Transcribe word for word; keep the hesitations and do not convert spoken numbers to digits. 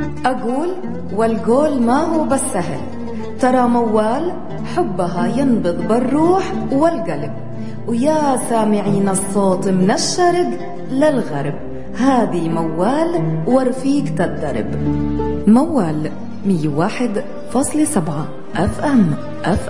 أقول والقول ما هو بس سهل، ترى موال حبها ينبض بالروح والقلب. ويا سامعين الصوت من الشرق للغرب، هذه موال ورفيق تدرب. موال مية وواحد فاصلة سبعة اف ام اف